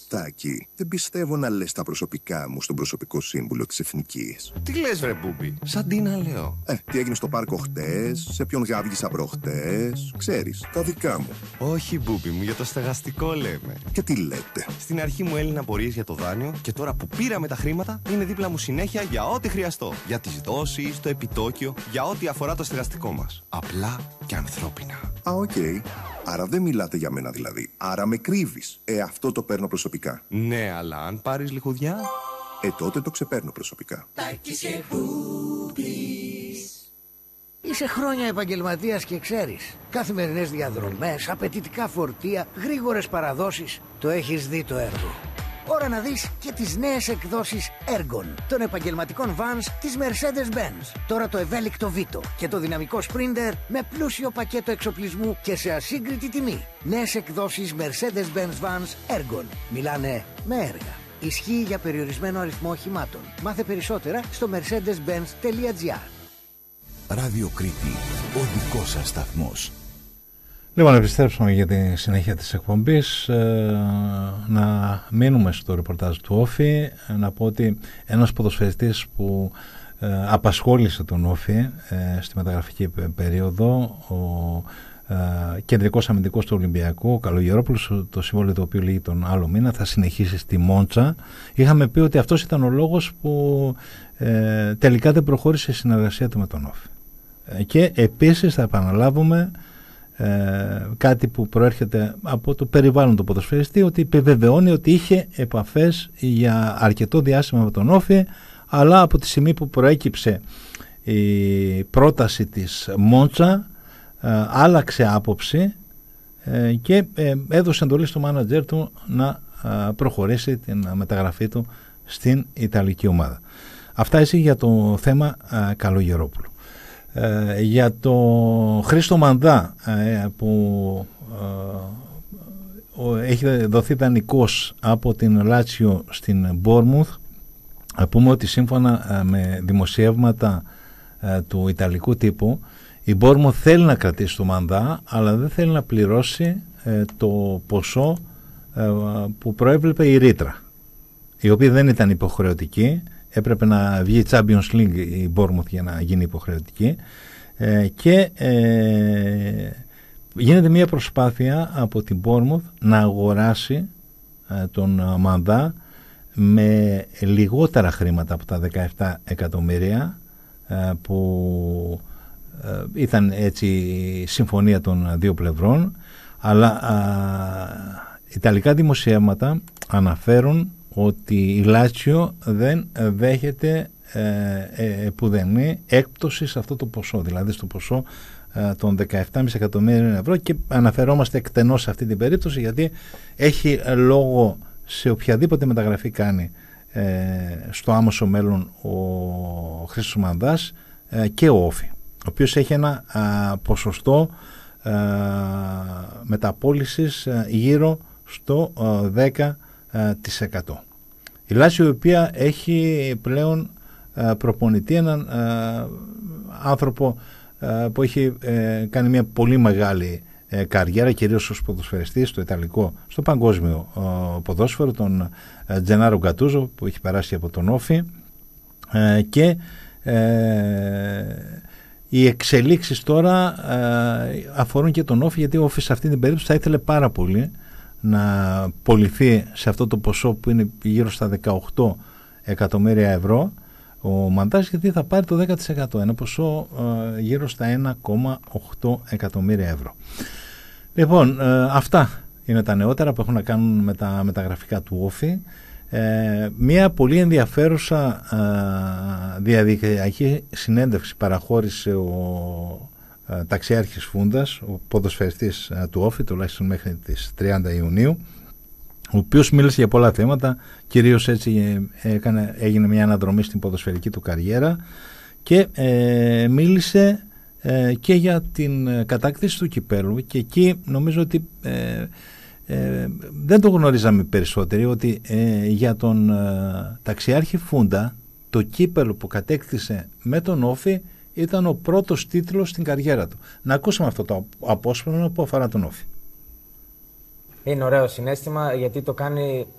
Στάκη, δεν πιστεύω να λες τα προσωπικά μου στον προσωπικό σύμβουλο της Εθνικής. Τι λες βρε Μπούμπη, σαν τι να λέω. Τι έγινε στο πάρκο χτες, σε ποιον γάβγισα προχτές, ξέρεις, τα δικά μου. Όχι Μπούμπη μου, για το στεγαστικό λέμε. Και τι λέτε. Στην αρχή μου έλυναν απορίες για το δάνειο και τώρα που πήραμε τα χρήματα είναι δίπλα μου συνέχεια για ό,τι χρειαστώ. Για τις δόσεις, το επιτόκιο, για ό,τι αφορά το στεγαστικό μας. Απλά και ανθρώπινα. Οκ. Άρα δεν μιλάτε για μένα δηλαδή. Άρα με κρύβεις. Αυτό το παίρνω προσωπικά. Ναι, αλλά αν πάρεις λιχουδιά... Τότε το ξεπαίρνω προσωπικά. Είσαι χρόνια επαγγελματίας και ξέρεις. Καθημερινές διαδρομές, απαιτητικά φορτία, γρήγορες παραδόσεις. Το έχεις δει το έργο. Ώρα να δεις και τις νέες εκδόσεις Ergon των επαγγελματικών vans της Mercedes-Benz. Τώρα το ευέλικτο Vito και το δυναμικό Sprinter με πλούσιο πακέτο εξοπλισμού και σε ασύγκριτη τιμή. Νέες εκδόσεις Mercedes-Benz vans Ergon. Μιλάνε με έργα. Ισχύει για περιορισμένο αριθμό οχημάτων. Μάθε περισσότερα στο mercedes-benz.gr. Ράδιο Κρήτη, ο δικός σας σταθμός. Λοιπόν, επιστρέψουμε για τη συνέχεια της εκπομπής. Να μείνουμε στο ρεπορτάζ του Όφη. Να πω ότι ένας ποδοσφαιριστής που απασχόλησε τον Όφη στη μεταγραφική περίοδο, ο κεντρικός αμυντικός του Ολυμπιακού, ο Καλογερόπουλος, το συμβόλαιο το οποίο λύγει τον άλλο μήνα, θα συνεχίσει στη Μόντσα. Είχαμε πει ότι αυτός ήταν ο λόγος που τελικά δεν προχώρησε η συνεργασία του με τον Όφη. Και επίσης θα επαναλάβουμε κάτι που προέρχεται από το περιβάλλον του ποδοσφαιριστή, ότι επιβεβαιώνει ότι είχε επαφές για αρκετό διάστημα με τον Όφη, αλλά από τη στιγμή που προέκυψε η πρόταση της Μόντσα άλλαξε άποψη και έδωσε εντολή στο μάνατζερ του να προχωρήσει την μεταγραφή του στην Ιταλική ομάδα. Αυτά εσύ για το θέμα Καλογερόπουλου. Για το Χρήστο Μανδά που έχει δοθεί δανεικός από την Λάτσιο στην Μπόρμουθ, πούμε ότι σύμφωνα με δημοσιεύματα του ιταλικού τύπου, η Μπόρμουθ θέλει να κρατήσει το Μανδά, αλλά δεν θέλει να πληρώσει το ποσό που προέβλεπε η ρήτρα, η οποία δεν ήταν υποχρεωτική. Έπρεπε να βγει η Champions League η Bournemouth για να γίνει υποχρεωτική, και γίνεται μια προσπάθεια από την Bournemouth να αγοράσει τον Μανδά με λιγότερα χρήματα από τα 17 εκατομμύρια που ήταν έτσι η συμφωνία των δύο πλευρών, αλλά ιταλικά δημοσιεύματα αναφέρουν ότι η Λάτσιο δεν δέχεται επουδενή έκπτωση σε αυτό το ποσό, δηλαδή στο ποσό των 17,5 εκατομμύριων ευρώ, και αναφερόμαστε εκτενώς σε αυτή την περίπτωση γιατί έχει λόγο σε οποιαδήποτε μεταγραφή κάνει στο άμεσο μέλλον ο Χρήστος Μανδάς και ο Όφη, ο οποίος έχει ένα ποσοστό μεταπώλησης γύρω στο 10%. Η Λάτσιο, η οποία έχει πλέον προπονητή έναν άνθρωπο που έχει κάνει μια πολύ μεγάλη καριέρα, κυρίως ως ποδοσφαιριστής στο ιταλικό, στο παγκόσμιο ποδόσφαιρο, τον Τζενάρο Γκατούζο, που έχει περάσει από τον Όφη, και οι εξελίξεις τώρα αφορούν και τον Όφη, γιατί ο Όφη σε αυτή την περίπτωση θα ήθελε πάρα πολύ να πωληθεί σε αυτό το ποσό που είναι γύρω στα 18 εκατομμύρια ευρώ ο Μαντάς, γιατί θα πάρει το 10%, ένα ποσό γύρω στα 1,8 εκατομμύρια ευρώ. Λοιπόν, αυτά είναι τα νεότερα που έχουν να κάνουν με τα μεταγραφικά του Όφη. Μια πολύ ενδιαφέρουσα διαδικτυακή συνέντευξη παραχώρησε ο ταξιάρχης Φούντας, ο ποδοσφαιριστής του Όφη, τουλάχιστον μέχρι τις 30 Ιουνίου, ο οποίος μίλησε για πολλά θέματα, κυρίως έτσι έγινε μια αναδρομή στην ποδοσφαιρική του καριέρα, και μίλησε και για την κατάκτηση του κυπέλου, και εκεί νομίζω ότι δεν το γνωρίζαμε περισσότεροι, ότι για τον ταξιάρχη Φούντα το κύπελο που κατέκτησε με τον Όφη ήταν ο πρώτος τίτλος στην καριέρα του. Να ακούσουμε αυτό το απόσπασμα που αφορά τον Όφη. Είναι ωραίο συναίσθημα, γιατί το κάνει